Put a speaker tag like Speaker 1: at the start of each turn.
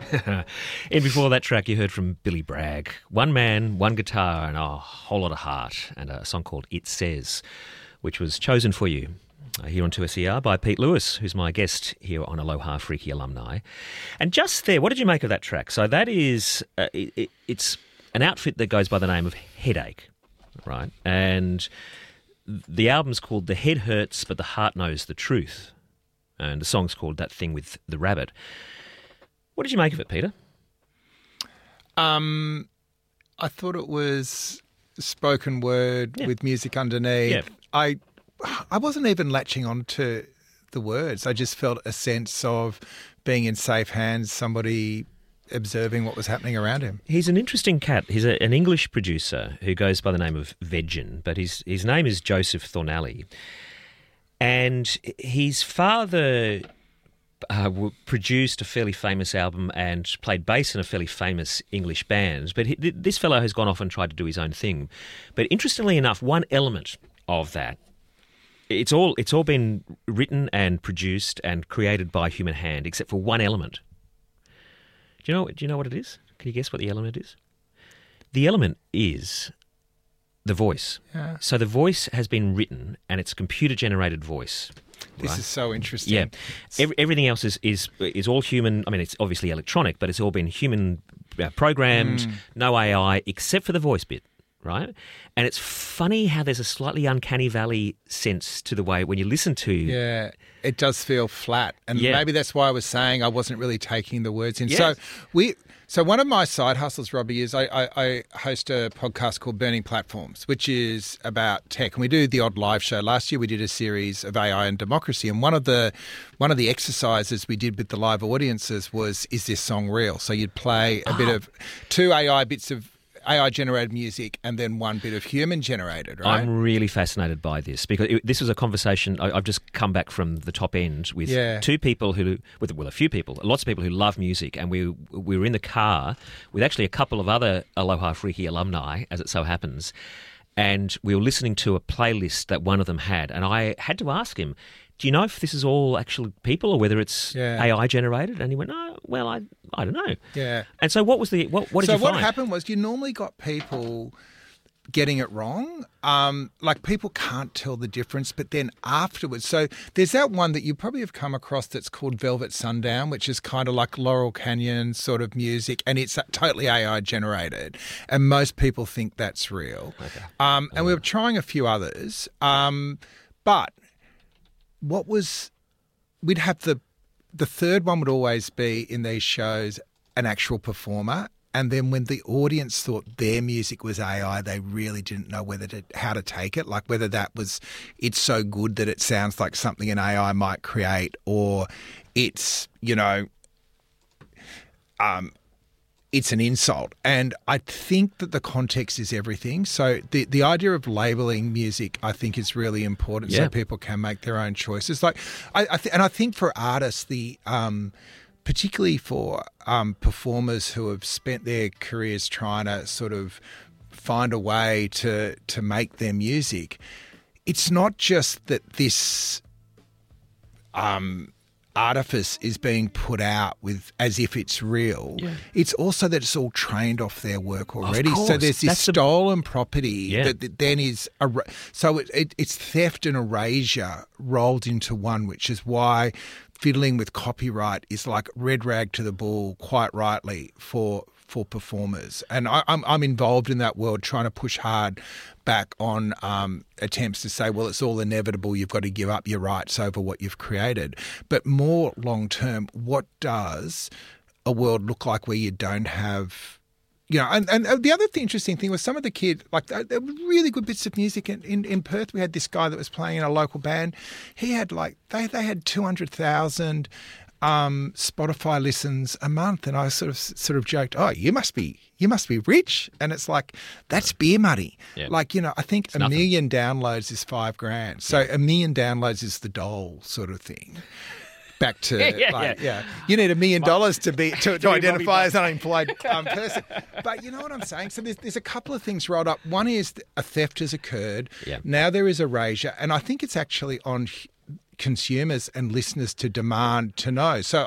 Speaker 1: And before that track, you heard from Billy Bragg. One man, one guitar, and a whole lot of heart, and a song called It Says, which was chosen for you here on 2SER by Pete Lewis, who's my guest here on Aloha Freaky Alumni. And just there, what did you make of that track? So that is, it's an outfit that goes by the name of Headache, right? And the album's called The Head Hurts, but the Heart Knows the Truth. And the song's called That Thing with the Rabbit. What did you make of it, Peter?
Speaker 2: I thought it was spoken word with music underneath.
Speaker 1: Yeah.
Speaker 2: I wasn't even latching on to the words. I just felt a sense of being in safe hands, somebody observing what was happening around him.
Speaker 1: He's an interesting cat. He's an English producer who goes by the name of Vegin, but his name is Joseph Thornalley. And his father produced a fairly famous album and played bass in a fairly famous English band. But this fellow has gone off and tried to do his own thing. But interestingly enough, one element of that, it's all been written and produced and created by human hand, except for one element. Do you know what it is? Can you guess what the element is? The element is the voice.
Speaker 2: Yeah.
Speaker 1: So the voice has been written, and it's a computer-generated voice.
Speaker 2: This
Speaker 1: right?
Speaker 2: is so interesting.
Speaker 1: Yeah. Everything else is all human. I mean, it's obviously electronic, but it's all been human programmed, no AI, except for the voice bit, right? And it's funny how there's a slightly uncanny valley sense to the way when you listen to...
Speaker 2: Yeah, it does feel flat. And maybe that's why I was saying I wasn't really taking the words in.
Speaker 1: Yes.
Speaker 2: So one of my side hustles, Robbie, is I host a podcast called Burning Platforms, which is about tech. And we do the odd live show. Last year we did a series of AI and democracy. And one of the exercises we did with the live audiences was, is this song real? So you'd play a bit of 2 AI bits of AI-generated music and then 1 bit of human-generated, right?
Speaker 1: I'm really fascinated by this because this was a conversation. I've just come back from the top end with 2 people a few people, lots of people who love music, and we were in the car with actually a couple of other Aloha Freaky alumni, as it so happens, and we were listening to a playlist that one of them had, and I had to ask him, do you know if this is all actual people or whether it's AI generated? And he went, no, well, I don't know.
Speaker 2: Yeah.
Speaker 1: And so what was what did you find?
Speaker 2: So what happened was you normally got people getting it wrong. Like people can't tell the difference, but then afterwards. So there's that one that you probably have come across that's called Velvet Sundown, which is kind of like Laurel Canyon sort of music, and it's totally AI generated. And most people think that's real.
Speaker 1: Okay.
Speaker 2: And we were trying a few others. But we'd have the third one would always be in these shows an actual performer, and then when the audience thought their music was AI, they really didn't know how to take it, like whether that was it's so good that it sounds like something an AI might create, or it's it's an insult. And I think that the context is everything. So the idea of labeling music, I think, is really important so people can make their own choices. Like, I think for artists, particularly for performers who have spent their careers trying to sort of find a way to make their music, it's not just that this artifice is being put out with as if it's real. Yeah. It's also that it's all trained off their work already. So there's this stolen property that then is so it's theft and erasure rolled into one, which is why fiddling with copyright is like red rag to the bull, quite rightly, for performers. And I'm involved in that world, trying to push hard back on attempts to say, well, it's all inevitable, you've got to give up your rights over what you've created. But more long term, what does a world look like where you don't have, and the other interesting thing was some of the kids, like there were really good bits of music in Perth. We had this guy that was playing in a local band. He had they had 200,000 Spotify listens a month, and I sort of joked, "Oh, you must be rich," and it's like that's beer money. Yeah. Like I think it's 1 million downloads is $5,000, so 1 million downloads is the dole sort of thing. Back to you need $1 million to identify as an unemployed person. But you know what I'm saying? So there's a couple of things rolled up. One is a theft has occurred. Yeah. Now there is erasure, and I think it's actually on consumers and listeners to demand to know. So